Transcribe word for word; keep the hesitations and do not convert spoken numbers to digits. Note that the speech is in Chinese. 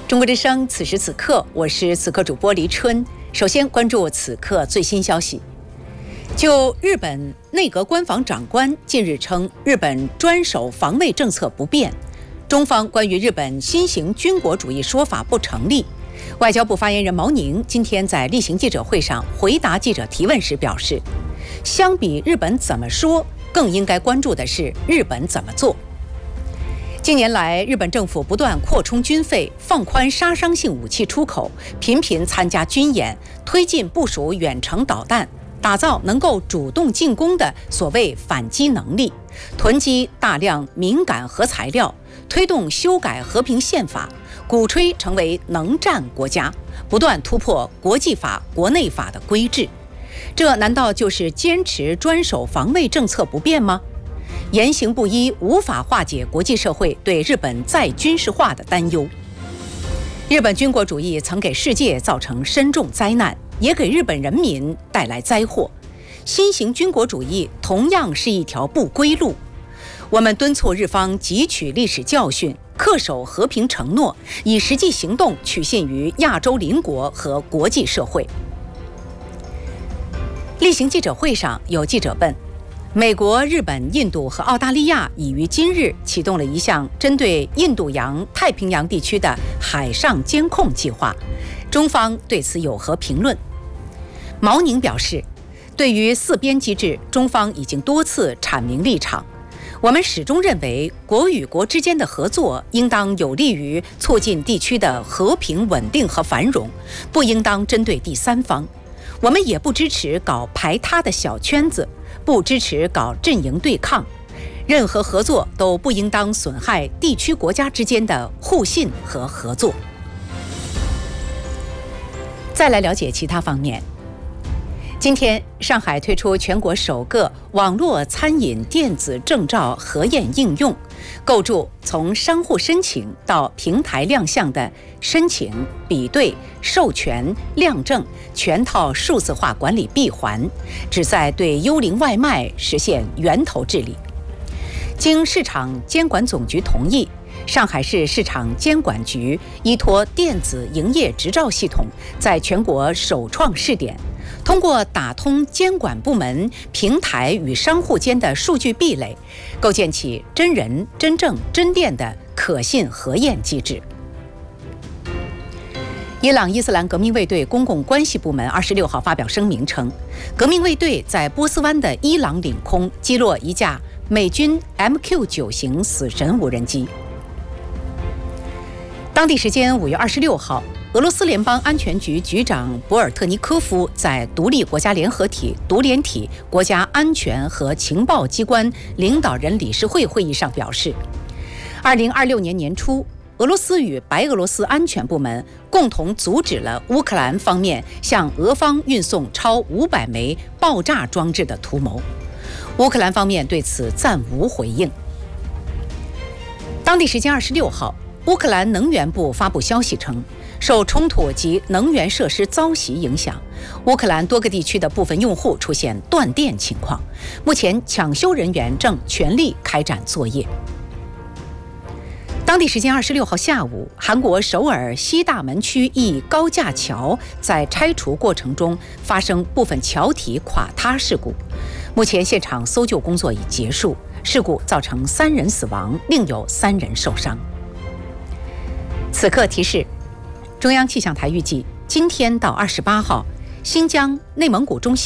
中国之声，此时此刻，我是此刻主播黎春。首先关注此刻最新消息。就日本内阁官房长官近日称，日本专守防卫政策不变，中方关于日本新型军国主义说法不成立。外交部发言人毛宁今天在例行记者会上回答记者提问时表示，相比日本怎么说，更应该关注的是日本怎么做。近年来，日本政府不断扩充军费，放宽杀伤性武器出口，频频参加军演，推进部署远程导弹，打造能够主动进攻的所谓反击能力，囤积大量敏感核材料，推动修改和平宪法，鼓吹成为能战国家，不断突破国际法、国内法的规制。这难道就是坚持专守防卫政策不变吗？言行不一，无法化解国际社会对日本再军事化的担忧。日本军国主义曾给世界造成深重灾难，也给日本人民带来灾祸。新型军国主义同样是一条不归路。我们敦促日方汲取历史教训，恪守和平承诺，以实际行动取信于亚洲邻国和国际社会。例行记者会上，有记者问，美国、日本、印度和澳大利亚已于今日启动了一项针对印度洋太平洋地区的海上监控计划，中方对此有何评论？毛宁表示，对于四边机制，中方已经多次阐明立场。我们始终认为，国与国之间的合作应当有利于促进地区的和平稳定和繁荣，不应当针对第三方。我们也不支持搞排他的小圈子，不支持搞阵营对抗，任何合作都不应当损害地区国家之间的互信和合作。再来了解其他方面。今天，上海推出全国首个网络餐饮电子证照核验应用，构筑从商户申请到平台亮相的申请、比对、授权、量证全套数字化管理闭环，旨在对幽灵外卖实现源头治理。经市场监管总局同意，上海市市场监管局依托电子营业执照系统，在全国首创试点，通过打通监管部门、平台与商户间的数据壁垒，构建起真人、真证、真店的可信核验机制。伊朗伊斯兰革命卫队公共关系部门二十六号发表声明称，革命卫队在波斯湾的伊朗领空击落一架美军 M Q 九 型死神无人机。当地时间五月二十六号，俄罗斯联邦安全局局长博尔特尼科夫在独立国家联合体独联体国家安全和情报机关领导人理事会会议上表示，二零二六年年初，俄罗斯与白俄罗斯安全部门共同阻止了乌克兰方面向俄方运送超五百枚爆炸装置的图谋。乌克兰方面对此暂无回应。当地时间二十六号，乌克兰能源部发布消息称，受冲突及能源设施遭袭影响，乌克兰多个地区的部分用户出现断电情况，目前抢修人员正全力开展作业。当地时间二十六号下午，韩国首尔西大门区一高架桥在拆除过程中发生部分桥体垮塌事故，目前现场搜救工作已结束，事故造成三人死亡，另有三人受伤。此刻提示，中央气象台预计今天到二十八号，新疆、内蒙古中西